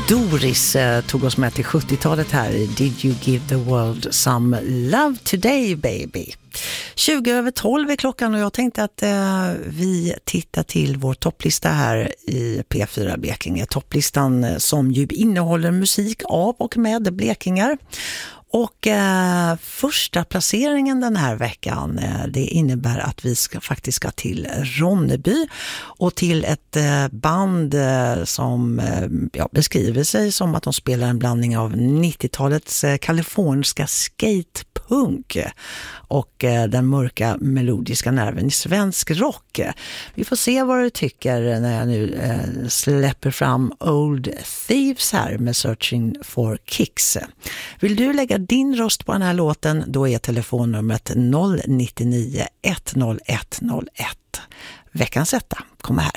Doris tog oss med till 70-talet här i Did You Give the World Some Love Today Baby. 11:20 är klockan och jag tänkte att vi tittar till vår topplista här i P4 Blekinge. Topplistan som ju innehåller musik av och med blekingar. Och första placeringen den här veckan, det innebär att vi faktiskt ska till Ronneby och till ett band som beskriver sig som att de spelar en blandning av 90-talets kaliforniska skatepunk och den mörka melodiska nerven i svensk rock. Vi får se vad du tycker när jag nu släpper fram Old Thieves här med Searching for Kicks. Vill du lägga din röst på den här låten, då är telefonnumret 099 10101. Veckans etta kommer här.